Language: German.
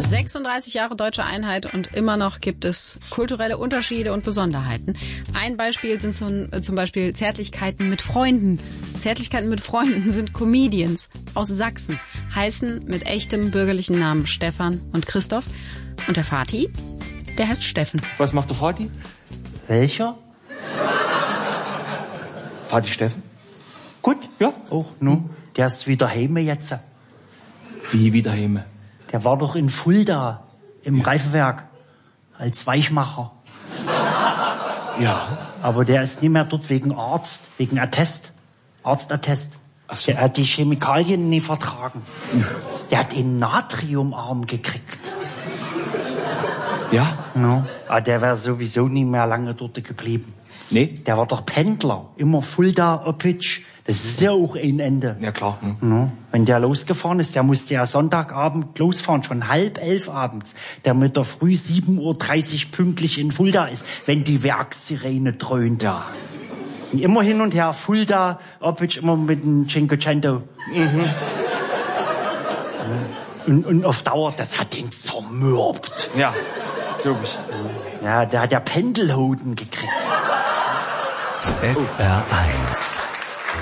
36 Jahre deutsche Einheit und immer noch gibt es kulturelle Unterschiede und Besonderheiten. Ein Beispiel sind zum Beispiel Zärtlichkeiten mit Freunden. Zärtlichkeiten mit Freunden sind Comedians aus Sachsen, heißen mit echtem bürgerlichen Namen Stefan und Christoph. Und der Vati, der heißt Steffen. Was macht der Vati? Welcher? Vati Steffen? Gut, ja. Oh, nu, der ist wieder heime jetzt. Wie wieder heime? Der war doch in Fulda im Reifenwerk als Weichmacher. Ja. Aber der ist nicht mehr dort wegen Arzt, wegen Arztattest. Ach so. Der hat die Chemikalien nie vertragen. Der hat einen Natriumarm gekriegt. Ja? No. Aber der wäre sowieso nie mehr lange dort geblieben. Nee? Der war doch Pendler. Immer Fulda, Oppitsch. Das ist ja auch ein Ende. Ja, klar. Hm. No. Wenn der losgefahren ist, der musste ja Sonntagabend losfahren, schon 10:30 abends, damit er früh 7:30 Uhr pünktlich in Fulda ist, wenn die Werkssirene dröhnt. Ja. Und immer hin und her, Fulda, Oppitsch, immer mit dem Cinquecento. Mhm. Und auf Dauer, das hat den zermürbt. Ja, logisch. Ja, der hat ja Pendelhoden gekriegt. SR1